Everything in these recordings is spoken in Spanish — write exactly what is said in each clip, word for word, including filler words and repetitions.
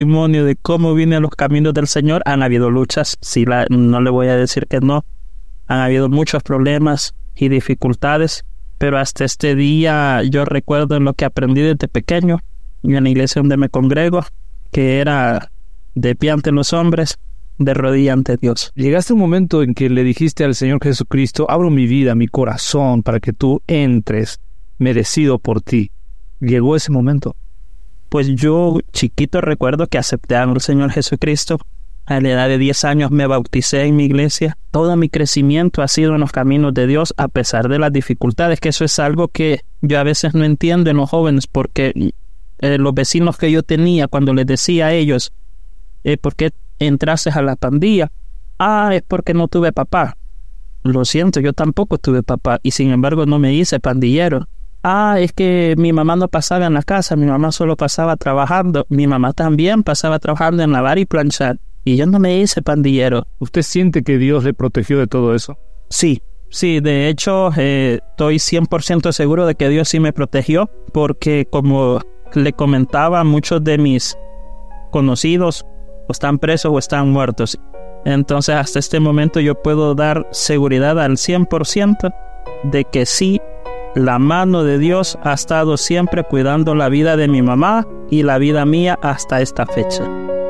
testimonio de cómo vine a los caminos del Señor. Han habido luchas, sí, la, no le voy a decir que no. Han habido muchos problemas y dificultades, pero hasta este día yo recuerdo en lo que aprendí desde pequeño, y en la iglesia donde me congrego, que era de pie ante los hombres, de rodilla ante Dios. Llegaste a un momento en que le dijiste al Señor Jesucristo: abro mi vida, mi corazón, para que tú entres, merecido por ti. ¿Llegó ese momento? Pues yo, chiquito, recuerdo que acepté al Señor Jesucristo. A la edad de diez años me bauticé en mi iglesia. Todo mi crecimiento ha sido en los caminos de Dios, a pesar de las dificultades, que eso es algo que yo a veces no entiendo en los jóvenes, porque eh, los vecinos que yo tenía, cuando les decía a ellos, eh, ¿por qué entraste a la pandilla? Ah, es porque no tuve papá. Lo siento, yo tampoco tuve papá, y sin embargo no me hice pandillero. Ah, es que mi mamá no pasaba en la casa, mi mamá solo pasaba trabajando. Mi mamá también pasaba trabajando en lavar y planchar, y yo no me hice pandillero. ¿Usted siente que Dios le protegió de todo eso? Sí, sí, de hecho eh, estoy cien por ciento seguro de que Dios sí me protegió, porque como le comentaba, muchos de mis conocidos o están presos o están muertos. Entonces hasta este momento yo puedo dar seguridad al cien por ciento de que sí, la mano de Dios ha estado siempre cuidando la vida de mi mamá y la vida mía hasta esta fecha.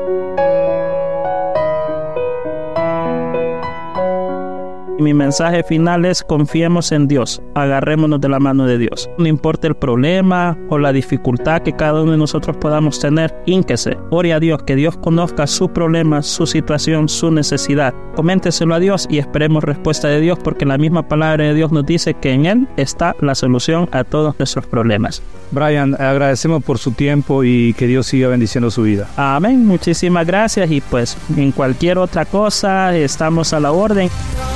Mi mensaje final es: confiemos en Dios, agarrémonos de la mano de Dios. No importa el problema o la dificultad que cada uno de nosotros podamos tener, hínquese, ore a Dios, que Dios conozca su problema, su situación, su necesidad. Coménteselo a Dios y esperemos respuesta de Dios, porque la misma palabra de Dios nos dice que en Él está la solución a todos nuestros problemas. Brian, agradecemos por su tiempo y que Dios siga bendiciendo su vida. Amén, muchísimas gracias, y pues en cualquier otra cosa estamos a la orden.